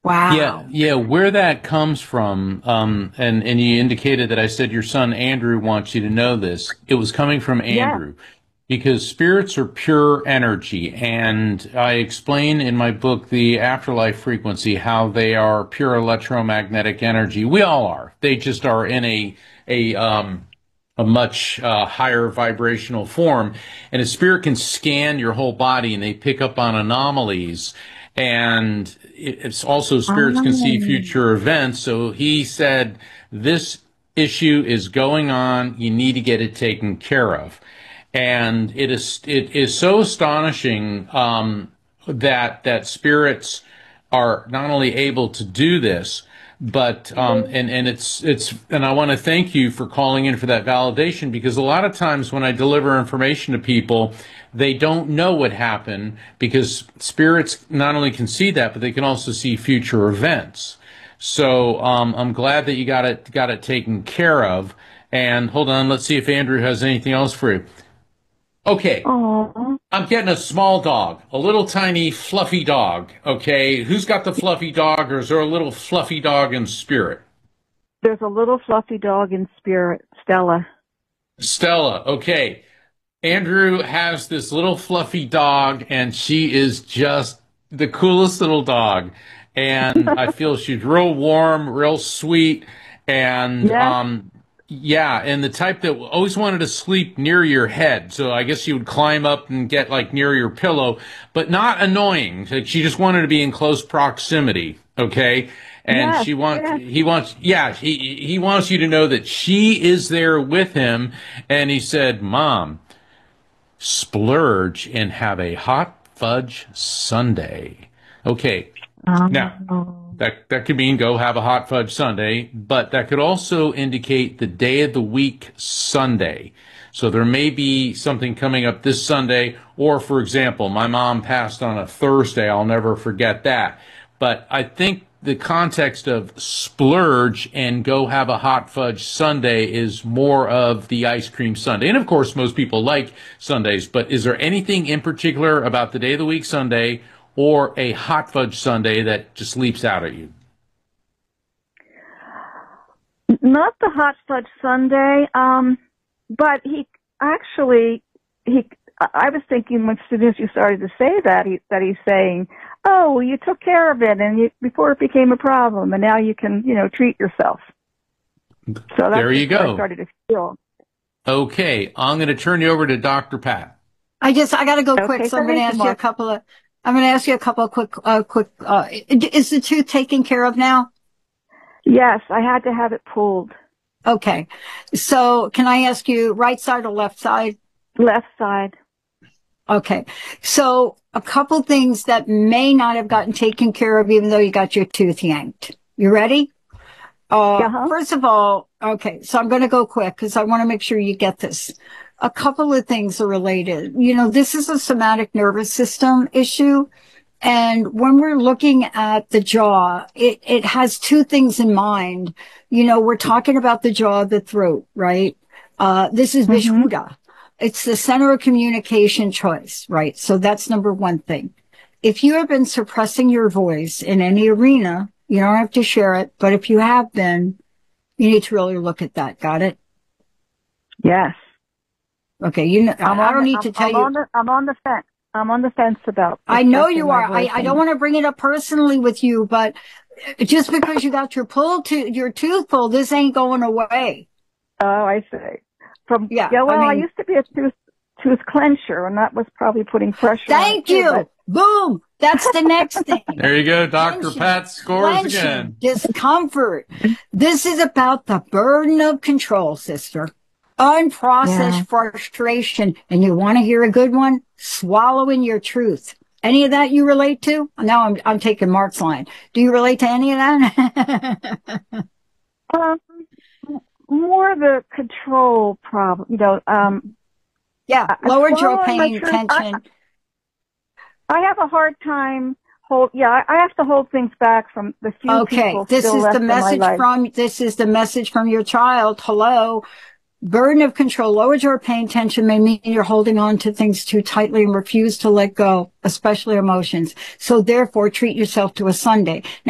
Yeah, yeah, where that comes from, and you indicated that I said your son Andrew wants you to know this. It was coming from Yeah. Andrew because spirits are pure energy, and I explain in my book, The Afterlife Frequency, how they are pure electromagnetic energy. We all are. They just are in a much higher vibrational form, and a spirit can scan your whole body, and they pick up on anomalies and it's also spirits can see Um, future events. So he said, this issue is going on. You need to get it taken care of. And it is so astonishing that spirits are not only able to do this, but and it's and I want to thank you for calling in for that validation because a lot of times when I deliver information to people, they don't know what happened because spirits not only can see that, but they can also see future events. So I'm glad that you got it taken care of. And hold on, let's see if Andrew has anything else for you. Okay, oh, I'm getting a small dog, a little tiny fluffy dog. Okay, who's got the fluffy dog, or is there a little fluffy dog in spirit? there's a little fluffy dog in spirit, Stella. Stella. Okay, Andrew has this little fluffy dog, and she is just the coolest little dog. And I feel she's real warm, real sweet, and Yes, yeah, and the type that always wanted to sleep near your head. So I guess she would climb up and get like near your pillow, but not annoying. Like she just wanted to be in close proximity. Okay. And yes, yes. he wants you to know that she is there with him. And he said, Mom, splurge and have a hot fudge sundae. Okay. Now, Oh, that could mean go have a hot fudge sundae, but that could also indicate the day of the week Sunday. So there may be something coming up this Sunday, or for example, my mom passed on a Thursday. I'll never forget that. But I think the context of splurge and go have a hot fudge sundae is more of the ice cream sundae. And of course, most people like sundaes, but is there anything in particular about the day of the week Sunday or a hot fudge sundae that just leaps out at you? not the hot fudge sundae. But he actually he. I was thinking as soon as you started to say that he's saying, "Oh, well, you took care of it, and before it became a problem, and now you can treat yourself." So that's There you just what I go. started to feel. Okay, I'm going to turn you over to Dr. Pat. I gotta go quick, Okay, so so thank you, Mark. I'm gonna ask you a couple of is the tooth taken care of now? Yes, I had to have it pulled. Okay. So can I ask you right side or left side? Left side. Okay. So a couple things that may not have gotten taken care of, even though you got your tooth yanked. You ready? Uh-huh. First of all, okay, so I'm going to go quick because I want to make sure you get this. A couple of things are related. This is a somatic nervous system issue. And when we're looking at the jaw, it has two things in mind. We're talking about the jaw, the throat, right? This is Mm-hmm. Vishuddha. It's the center of communication choice, right? So that's number one thing. If you have been suppressing your voice in any arena, you don't have to share it, but if you have been, you need to really look at that. Got it? Yes. Okay. I don't need to tell I'm you. I'm on the fence. I'm on the fence about I know expressing you my are. voice. I don't want to bring it up personally with you, but just because you got your tooth pulled, this ain't going away. Oh, I see. Yeah. Yeah, I well, I mean, used to be a tooth clencher, and that was probably putting pressure on it thank too. you. But Boom. That's the next thing. There you go. Dr. Tension, Pat scores clenching, again. discomfort. This is about the burden of control, sister. yeah, Unprocessed frustration. And you want to hear a good one? Swallowing your truth. Any of that you relate to? Now I'm taking Mark's line. Do you relate to any of that? um, more the control problem. Yeah. Lower jaw Swallowing my pain, truth. tension. I have a hard time I have to hold things back from the few Okay. people still left in my life. This is the message from your child. Hello. Burden of control, lower jaw pain, tension may mean you're holding on to things too tightly and refuse to let go, especially emotions. So therefore, treat yourself to a Sunday.